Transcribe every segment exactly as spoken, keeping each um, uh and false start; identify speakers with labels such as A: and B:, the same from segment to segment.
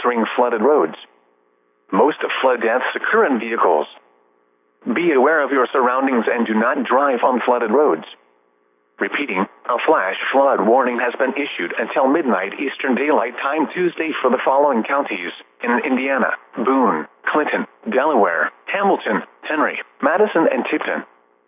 A: encountering flooded roads. Most flood deaths occur in vehicles. Be aware of your surroundings and do not drive on flooded roads. Repeating, a flash flood warning has been issued until midnight Eastern Daylight Time Tuesday for the following counties in Indiana: Boone, Clinton, Delaware, Hamilton, Henry, Madison, and Tipton.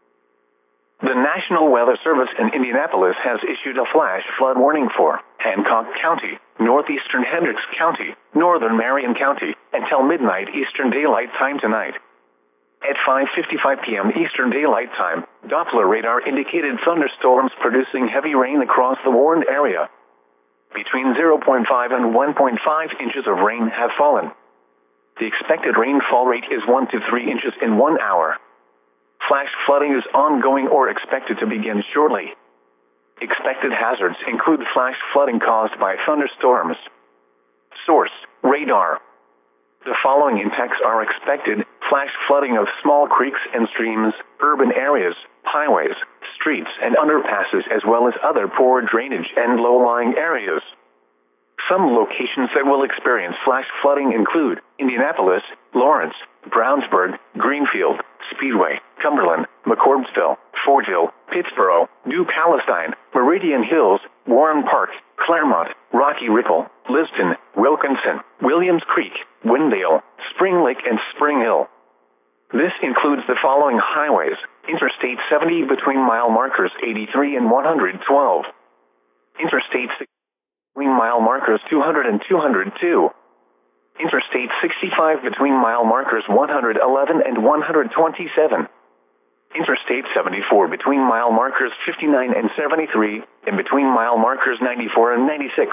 A: The National Weather Service in Indianapolis has issued a flash flood warning for Hancock County, northeastern Hendricks County, northern Marion County, until midnight Eastern Daylight Time tonight. At five fifty-five p m Eastern Daylight Time, Doppler radar indicated thunderstorms producing heavy rain across the warned area. Between zero point five and one point five inches of rain have fallen. The expected rainfall rate is one to three inches in one hour. Flash flooding is ongoing or expected to begin shortly. Expected hazards include flash flooding caused by thunderstorms. Source: radar. The following impacts are expected: flash flooding of small creeks and streams, urban areas, highways, streets, and underpasses, as well as other poor drainage and low-lying areas. Some locations that will experience flash flooding include Indianapolis, Lawrence, Brownsburg, Greenfield, Speedway, Cumberland, McCordsville, Fortville, Pittsboro, New Palestine, Meridian Hills, Warren Park, Claremont, Rocky Ripple, Liston, Wilkinson, Williams Creek, Windale, Spring Lake, and Spring Hill. This includes the following highways: Interstate seventy between mile markers eighty-three and one hundred twelve. Interstate sixty between mile markers two hundred and two hundred two. Interstate sixty-five between mile markers one hundred eleven and one hundred twenty-seven. Interstate seventy-four between mile markers fifty-nine and seventy-three, and between mile markers ninety-four and ninety-six.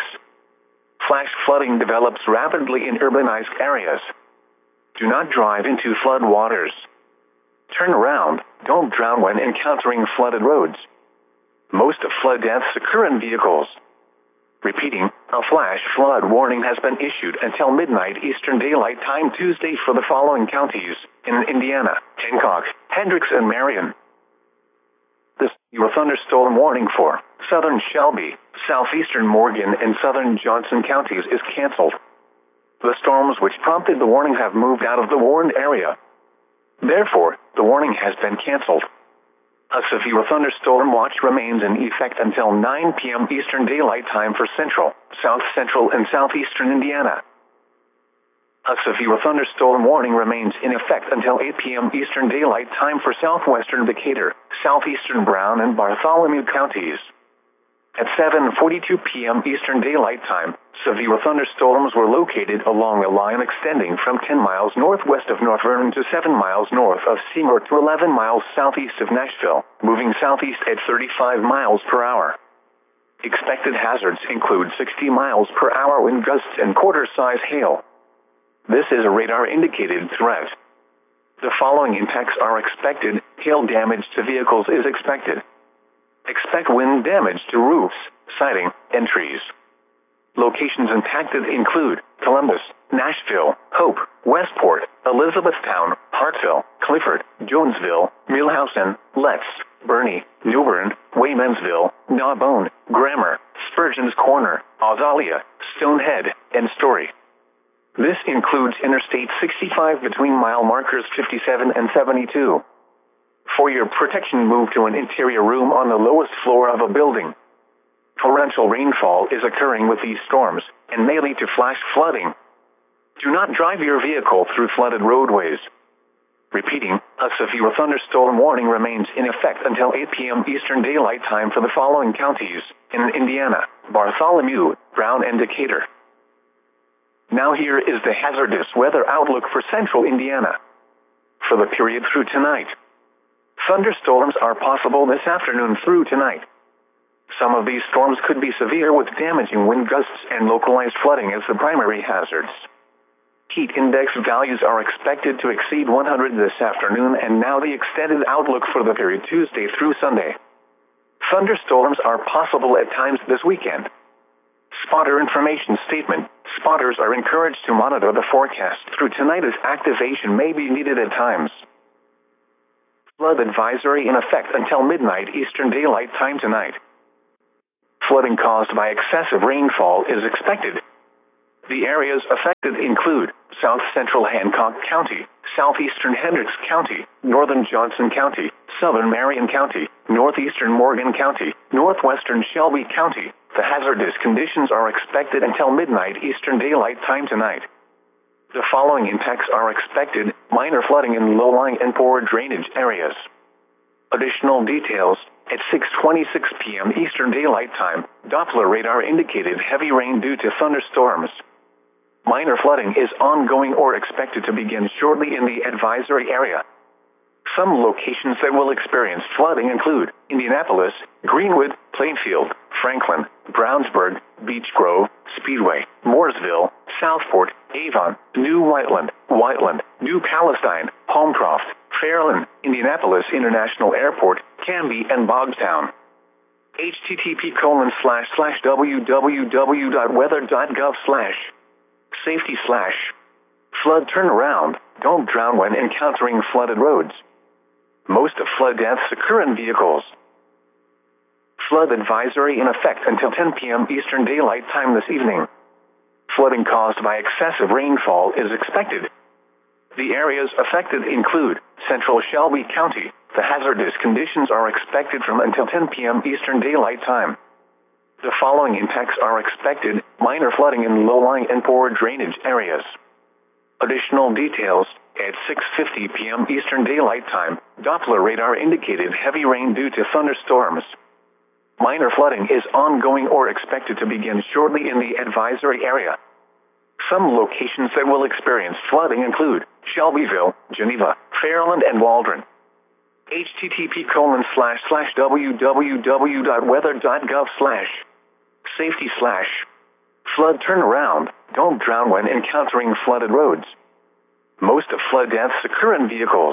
A: Flash flooding develops rapidly in urbanized areas. Do not drive into flood waters. Turn around. Don't drown when encountering flooded roads. Most flood deaths occur in vehicles. Repeating, a flash flood warning has been issued until midnight Eastern Daylight Time Tuesday for the following counties in Indiana: Hancock, Hendricks, and Marion. This your thunderstorm warning for southern Shelby, southeastern Morgan, and southern Johnson counties is canceled. The storms which prompted the warning have moved out of the warned area. Therefore, the warning has been canceled. A severe thunderstorm watch remains in effect until nine p m Eastern Daylight Time for central, south central, and southeastern Indiana. A severe thunderstorm warning remains in effect until eight p m Eastern Daylight Time for southwestern Decatur, southeastern Brown, and Bartholomew counties. At seven forty-two p m Eastern Daylight Time, severe thunderstorms were located along a line extending from ten miles northwest of North Vernon to seven miles north of Seymour to eleven miles southeast of Nashville, moving southeast at thirty-five miles per hour. Expected hazards include sixty miles per hour wind gusts and quarter-size hail. This is a radar-indicated threat. The following impacts are expected: hail damage to vehicles is expected. Expect wind damage to roofs, siding, and trees. Locations impacted include Columbus, Nashville, Hope, Westport, Elizabethtown, Hartsville, Clifford, Jonesville, Millhausen, Letts, Bernie, New Bern, Waymansville, Narbonne, Grammar, Spurgeon's Corner, Azalea, Stonehead, and Story. This includes Interstate sixty-five between mile markers fifty-seven and seventy-two. For your protection, move to an interior room on the lowest floor of a building. Torrential rainfall is occurring with these storms and may lead to flash flooding. Do not drive your vehicle through flooded roadways. Repeating, a severe thunderstorm warning remains in effect until eight p m Eastern Daylight Time for the following counties in Indiana: Bartholomew, Brown, and Decatur. Now here is the hazardous weather outlook for central Indiana. For the period through tonight, thunderstorms are possible this afternoon through tonight. Some of these storms could be severe with damaging wind gusts and localized flooding as the primary hazards. Heat index values are expected to exceed one hundred this afternoon, and now the extended outlook for the period Tuesday through Sunday. Thunderstorms are possible at times this weekend. Spotter information statement: spotters are encouraged to monitor the forecast through tonight as activation may be needed at times. Flood advisory in effect until midnight Eastern Daylight Time tonight. Flooding caused by excessive rainfall is expected. The areas affected include South Central Hancock County, Southeastern Hendricks County, Northern Johnson County, Southern Marion County, Northeastern Morgan County, Northwestern Shelby County. The hazardous conditions are expected until midnight Eastern Daylight Time tonight. The following impacts are expected: minor flooding in low-lying and poor drainage areas. Additional details: at six twenty-six p m Eastern Daylight Time, Doppler radar indicated heavy rain due to thunderstorms. Minor flooding is ongoing or expected to begin shortly in the advisory area. Some locations that will experience flooding include Indianapolis, Greenwood, Plainfield, Franklin, Brownsburg, Beech Grove, Speedway, Mooresville, Southport, Avon, New Whiteland, Whiteland, New Palestine, Holmcroft, Fairland, Indianapolis International Airport, Canby, and Bogstown. http colon slash slash www.weather.gov slash safety slash flood turnaround. Don't drown when encountering flooded roads. Most of flood deaths occur in vehicles. Flood advisory in effect until ten p m Eastern Daylight Time this evening. Flooding caused by excessive rainfall is expected. The areas affected include Central Shelby County. The hazardous conditions are expected from until ten p m Eastern Daylight Time. The following impacts are expected: minor flooding in low-lying and poor drainage areas. Additional details: at six fifty p m Eastern Daylight Time, Doppler radar indicated heavy rain due to thunderstorms. Minor flooding is ongoing or expected to begin shortly in the advisory area. Some locations that will experience flooding include Shelbyville, Geneva, Fairland, and Waldron. http colon slash slash www.weather.gov slash safety slash flood turnaround. Don't drown when encountering flooded roads. Most of flood deaths occur in vehicles.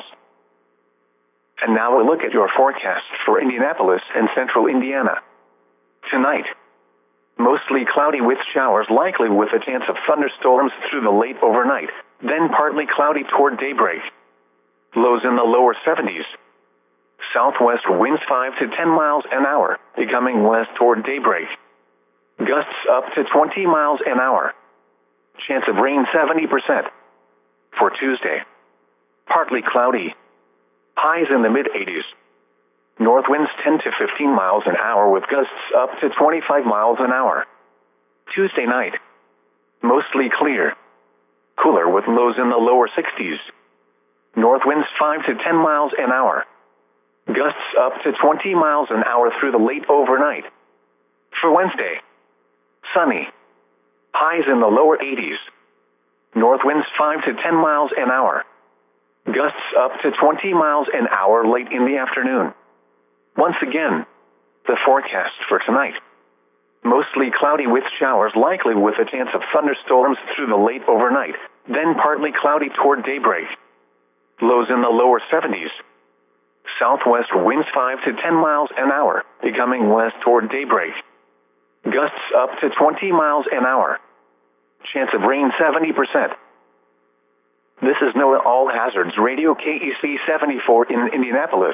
A: And now a look at your forecast for Indianapolis and central Indiana. Tonight, mostly cloudy with showers likely with a chance of thunderstorms through the late overnight, then partly cloudy toward daybreak. Lows in the lower seventies. Southwest winds five to ten miles an hour, becoming west toward daybreak. Gusts up to twenty miles an hour. Chance of rain seventy percent. For Tuesday, partly cloudy. Highs in the mid-eighties. North winds ten to fifteen miles an hour with gusts up to twenty-five miles an hour. Tuesday night, mostly clear. Cooler with lows in the lower sixties. North winds five to ten miles an hour. Gusts up to twenty miles an hour through the late overnight. For Wednesday, sunny. Highs in the lower eighties. North winds five to ten miles an hour. Gusts up to twenty miles an hour late in the afternoon. Once again, the forecast for tonight. Mostly cloudy with showers likely with a chance of thunderstorms through the late overnight, then partly cloudy toward daybreak. Lows in the lower seventies. Southwest winds five to ten miles an hour, becoming west toward daybreak. Gusts up to twenty miles an hour. Chance of rain seventy percent. This is NOAA All Hazards Radio K E C seventy-four in Indianapolis.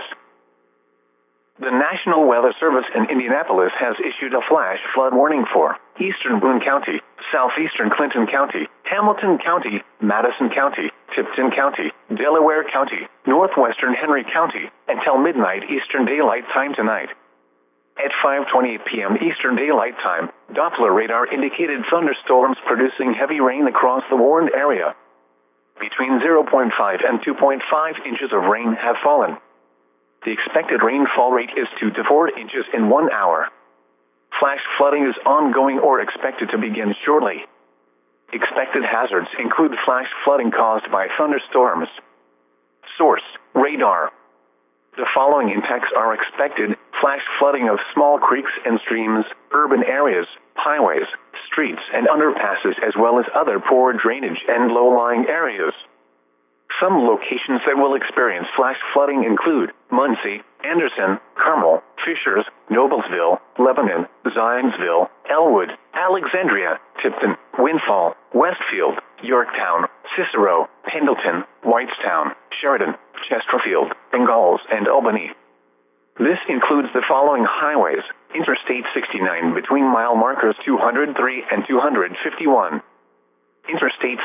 A: The National Weather Service in Indianapolis has issued a flash flood warning for eastern Boone County, southeastern Clinton County, Hamilton County, Madison County, Tipton County, Delaware County, northwestern Henry County, until midnight Eastern Daylight Time tonight. At five twenty-eight p m Eastern Daylight Time, Doppler radar indicated thunderstorms producing heavy rain across the warned area. Between zero point five and two point five inches of rain have fallen. The expected rainfall rate is two to four inches in one hour. Flash flooding is ongoing or expected to begin shortly. Expected hazards include flash flooding caused by thunderstorms. Source: radar. The following impacts are expected: flash flooding of small creeks and streams, urban areas, highways, streets, and underpasses, as well as other poor drainage and low-lying areas. Some locations that will experience flash flooding include Muncie, Anderson, Carmel, Fishers, Noblesville, Lebanon, Zionsville, Elwood, Alexandria, Tipton, Windfall, Westfield, Yorktown, Cicero, Pendleton, Whitestown, Sheridan, Chesterfield, Ingalls, and Albany. This includes the following highways: Interstate sixty-nine between mile markers two hundred three and two hundred fifty-one. Interstate